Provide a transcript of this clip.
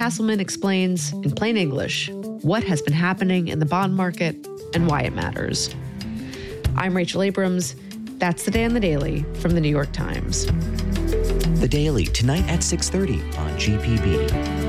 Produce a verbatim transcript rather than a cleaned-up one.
Castleman explains, in plain English, what has been happening in the bond market and why it matters. I'm Rachel Abrams. That's The Day on the Daily from The New York Times. The Daily, tonight at six thirty on G P B.